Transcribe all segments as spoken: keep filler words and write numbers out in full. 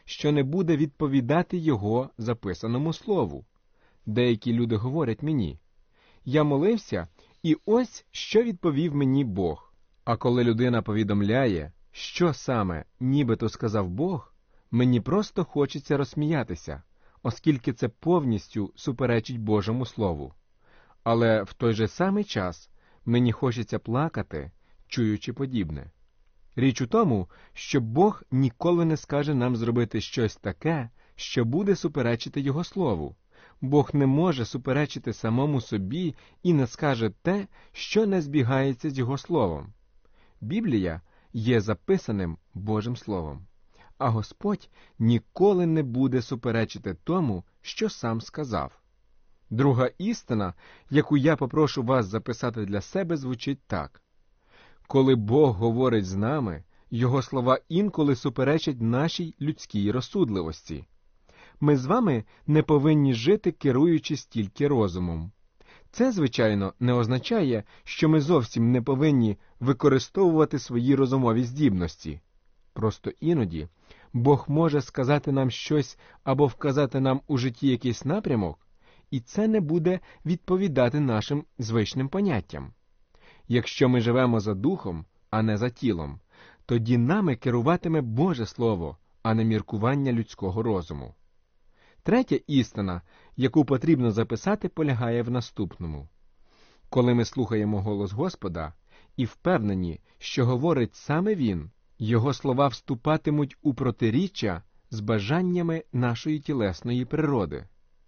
що не буде відповідати його записаному слову. Деякі люди говорять мені: «Я молився, і ось що відповів мені Бог». А коли людина повідомляє, що саме нібито сказав Бог, мені просто хочеться розсміятися, оскільки це повністю суперечить Божому Слову. Але в той же самий час мені хочеться плакати, чуючи подібне. Річ у тому, що Бог ніколи не скаже нам зробити щось таке, що буде суперечити Його Слову. Бог не може суперечити самому собі і не скаже те, що не збігається з Його Словом. Біблія є записаним Божим Словом, а Господь ніколи не буде суперечити тому, що сам сказав. Друга істина, яку я попрошу вас записати для себе, звучить так. Коли Бог говорить з нами, Його слова інколи суперечать нашій людській розсудливості. Ми з вами не повинні жити, керуючись тільки розумом. Це, звичайно, не означає, що ми зовсім не повинні використовувати свої розумові здібності. Просто іноді Бог може сказати нам щось або вказати нам у житті якийсь напрямок, і це не буде відповідати нашим звичним поняттям. Якщо ми живемо за духом, а не за тілом, тоді нами керуватиме Боже Слово, а не міркування людського розуму. Третя істина, яку потрібно записати, полягає в наступному. Коли ми слухаємо голос Господа і впевнені, що говорить саме Він, Його слова вступатимуть у протиріччя з бажаннями нашої тілесної природи.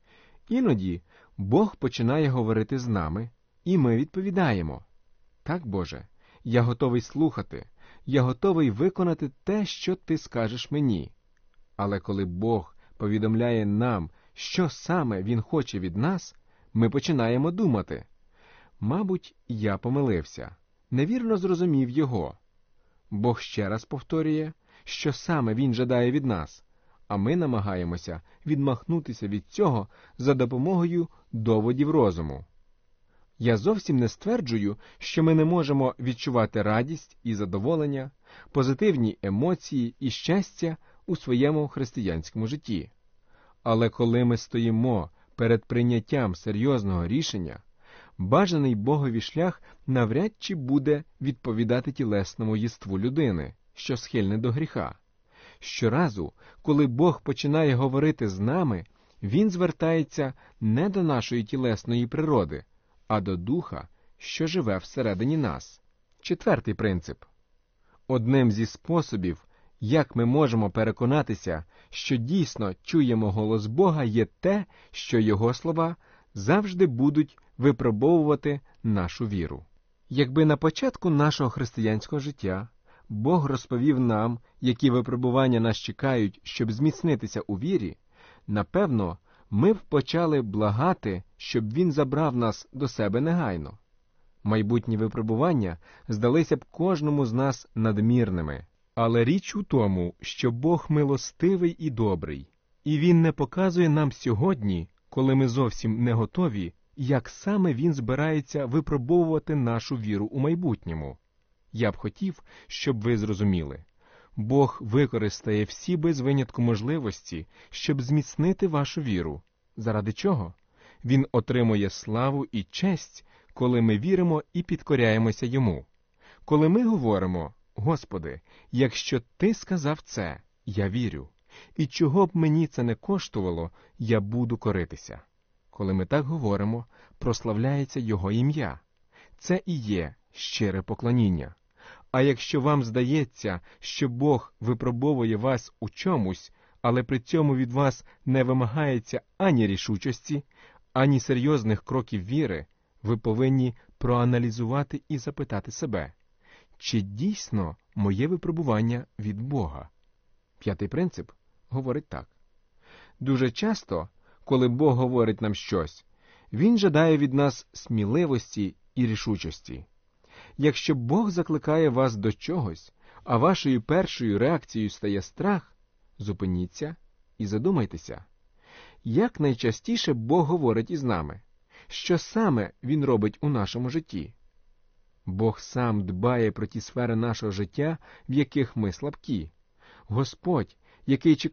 Іноді Бог починає говорити з нами, і ми відповідаємо: «Так, Боже, я готовий слухати, я готовий виконати те, що Ти скажеш мені». Але коли Бог повідомляє нам, що саме Він хоче від нас, ми починаємо думати: «Мабуть, я помилився, невірно зрозумів Його». Бог ще раз повторює, що саме Він жадає від нас, а ми намагаємося відмахнутися від цього за допомогою доводів розуму. Я зовсім не стверджую, що ми не можемо відчувати радість і задоволення, позитивні емоції і щастя у своєму християнському житті. Але коли ми стоїмо перед прийняттям серйозного рішення, бажаний Богові шлях навряд чи буде відповідати тілесному єству людини, що схильне до гріха. Щоразу, коли Бог починає говорити з нами, Він звертається не до нашої тілесної природи, а до Духа, що живе всередині нас. Четвертий принцип. Одним зі способів, як ми можемо переконатися, що дійсно чуємо голос Бога, є те, що Його слова завжди будуть випробовувати нашу віру. Якби на початку нашого християнського життя Бог розповів нам, які випробування нас чекають, щоб зміцнитися у вірі, напевно, ми б почали благати, щоб Він забрав нас до себе негайно. Майбутні випробування здалися б кожному з нас надмірними. Але річ у тому, що Бог милостивий і добрий, і Він не показує нам сьогодні, коли ми зовсім не готові, як саме Він збирається випробовувати нашу віру у майбутньому. Я б хотів, щоб ви зрозуміли. Бог використає всі без винятку можливості, щоб зміцнити вашу віру. Заради чого? Він отримує славу і честь, коли ми віримо і підкоряємося Йому. Коли ми говоримо: «Господи, якщо Ти сказав це, я вірю, і чого б мені це не коштувало, я буду коритися». Коли ми так говоримо, прославляється Його ім'я. Це і є щире поклоніння. А якщо вам здається, що Бог випробовує вас у чомусь, але при цьому від вас не вимагається ані рішучості, ані серйозних кроків віри, ви повинні проаналізувати і запитати себе: чи дійсно моє випробування від Бога? П'ятий принцип говорить так. Дуже часто, коли Бог говорить нам щось, Він жадає від нас сміливості і рішучості. Якщо Бог закликає вас до чогось, а вашою першою реакцією стає страх, зупиніться і задумайтеся. Як найчастіше Бог говорить із нами? Що саме Він робить у нашому житті? Бог сам дбає про ті сфери нашого життя, в яких ми слабкі. Господь, який чекає